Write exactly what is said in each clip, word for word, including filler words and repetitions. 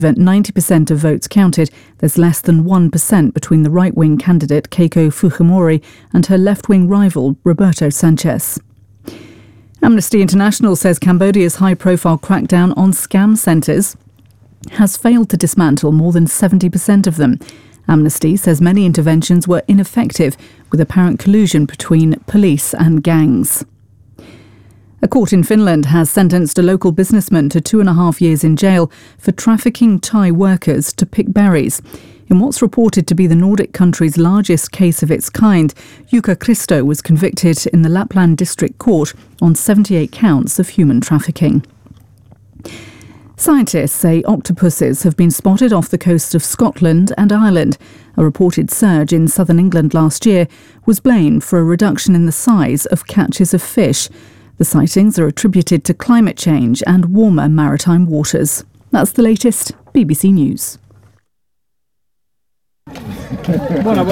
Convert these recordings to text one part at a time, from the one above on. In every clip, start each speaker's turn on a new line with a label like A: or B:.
A: At ninety percent of votes counted, there's less than one percent between the right-wing candidate Keiko Fujimori and her left-wing rival Roberto Sanchez. Amnesty International says Cambodia's high-profile crackdown on scam centres has failed to dismantle more than seventy percent of them. Amnesty says many interventions were ineffective, with apparent collusion between police and gangs. A court in Finland has sentenced a local businessman to two and a half years in jail for trafficking Thai workers to pick berries. In what's reported to be the Nordic country's largest case of its kind, Jukka Christo was convicted in the Lapland District Court on seventy-eight counts of human trafficking. Scientists say octopuses have been spotted off the coast of Scotland and Ireland. A reported surge in southern England last year was blamed for a reduction in the size of catches of fish. The sightings are attributed to climate change and warmer maritime waters. That's the latest B B C News.
B: Morning.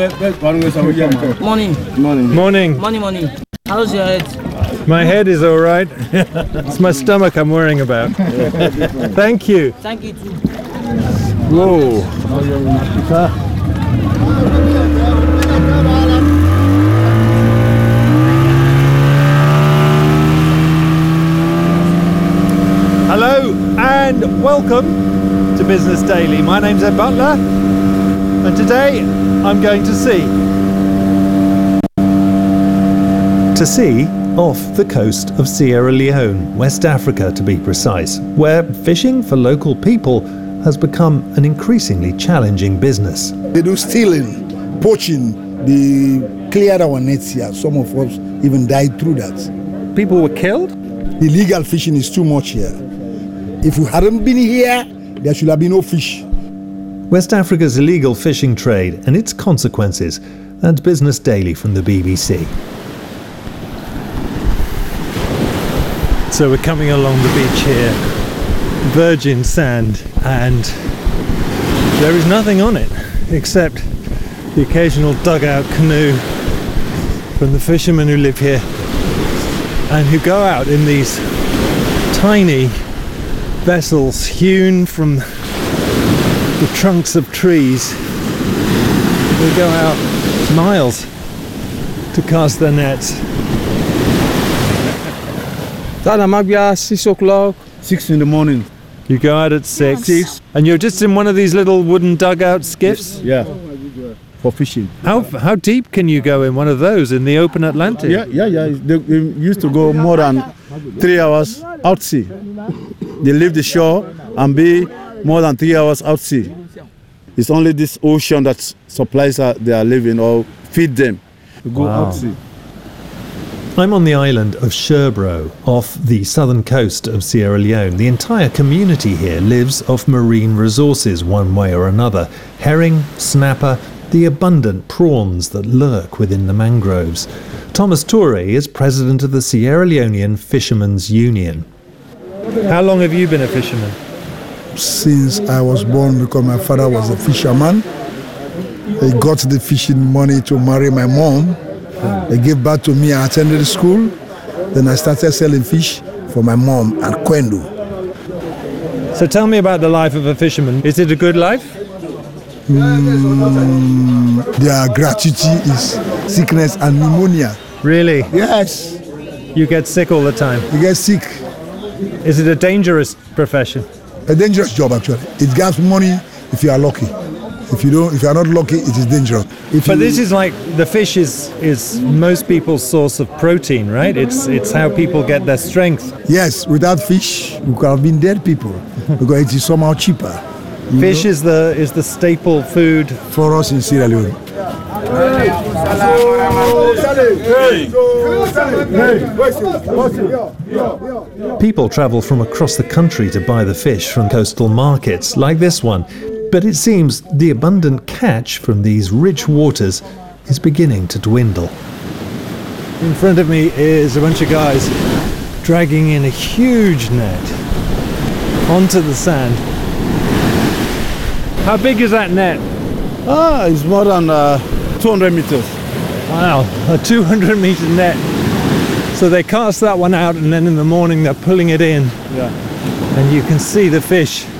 C: Morning.
B: Morning.
C: Morning, morning. How's your head?
B: My head is all right. It's my stomach I'm worrying about. Thank you.
C: Thank you too.
B: Whoa. Hello and welcome to Business Daily. My name's Ed Butler and today I'm going to sea. To sea off the coast of Sierra Leone, West Africa to be precise, where fishing for local people has become an increasingly challenging business.
D: They do stealing, poaching, they cleared our nets here. Some of us even died through that.
B: People were killed?
D: Illegal fishing is too much here. If we hadn't been here, there should have been no fish.
B: West Africa's illegal fishing trade and its consequences, and Business Daily from the B B C. So we're coming along the beach here, virgin sand, and there is nothing on it except the occasional dugout canoe from the fishermen who live here and who go out in these tiny vessels hewn from the trunks of trees. They go out miles to cast their nets.
E: six o'clock.
D: Six in the morning.
B: You go out at six,
D: Six.
B: and you're just in one of these little wooden dugout skiffs?
D: Yeah, for fishing.
B: How how deep can you go in one of those in the open Atlantic?
F: Yeah, yeah, yeah. They, they used to go more than three hours out sea. They leave the shore and be more than three hours out sea. It's only this ocean that supplies uh, their living or feed them. To go
B: Wow.
F: out sea.
B: I'm on the island of Sherbro, off the southern coast of Sierra Leone. The entire community here lives off marine resources one way or another. Herring, snapper, the abundant prawns that lurk within the mangroves. Thomas Toure is president of the Sierra Leonean Fishermen's Union. How long have you been a fisherman?
D: Since I was born, because my father was a fisherman. He got the fishing money to marry my mom. They gave birth to me. I attended school. Then I started selling fish for my mom at Kwendo.
B: So tell me about the life of a fisherman. Is it a good life?
D: Mm, their gratuity is sickness and pneumonia.
B: Really?
D: Yes,
B: You get sick all the time.
D: you get sick.
B: Is it a dangerous profession?
D: A dangerous job actually. It gets money if you are lucky. If you don't, if you are not lucky, it is dangerous. If
B: But
D: you,
B: this is like, the fish is is most people's source of protein, right? It's it's how people get their strength.
D: yes, without fish, we could have been dead people because it is somehow cheaper. you
B: Fish
D: know,
B: is the is the staple food.
D: for us in Sierra Leone.
B: People travel from across the country to buy the fish from coastal markets like this one. But it seems the abundant catch from these rich waters is beginning to dwindle. In front of me is a bunch of guys dragging in a huge net onto the sand. How big is that net?
F: Ah, it's more than uh, two hundred meters.
B: Wow, a two hundred meter net. So they cast that one out and then in the morning they're pulling it in.
F: Yeah.
B: And you can see the fish